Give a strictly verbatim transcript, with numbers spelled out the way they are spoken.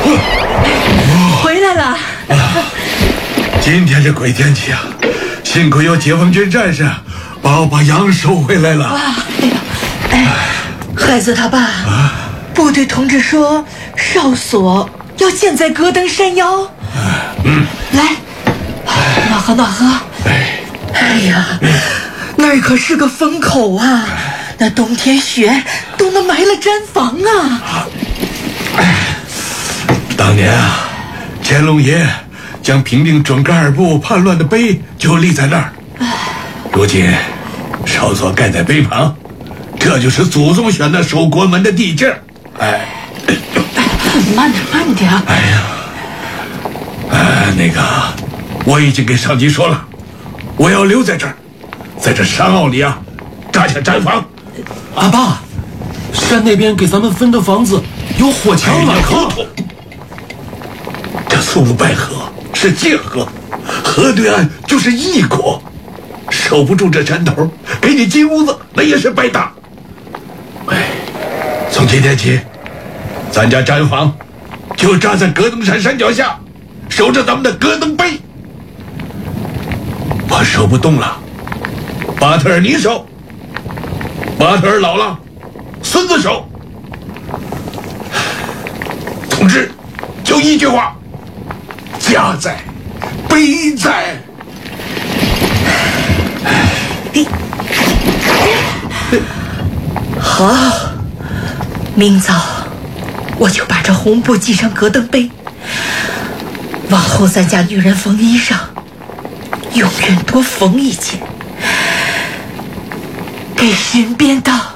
回来了。 今天这鬼天气啊，幸亏有解放军战士把我把羊收回来了。 哇，哎呀，哎，孩子他爸，啊、部队同志说哨所要建在戈登山腰。 嗯， 来，暖和暖和。哎，哎呀，那儿可是个风口啊，那冬天雪都能埋了毡房啊。 当年啊，乾隆爷将平定准噶尔部叛乱的碑就立在那儿，如今哨所盖在碑旁，这就是祖宗选的守国门的地界。哎， 慢点慢点。 哎呀，哎，那个我已经给上级说了，我要留在这儿，在这山坳里啊扎下毡房。 阿爸，山那边给咱们分的房子有火墙了。 口吐，这苏武拜河是界河，河对岸就是异国，守不住这山头，给你金屋子那也是白搭。哎，从今天起，咱家毡房就扎在戈登山山脚下，守着咱们的戈登碑。我守不动了，巴特尔你守，巴特尔老了，孙子守。总之，就一句话：家在，碑在。 好，明早我就把这红布系上戈登碑，往后咱家女人缝衣裳，永远多缝一件，给身边的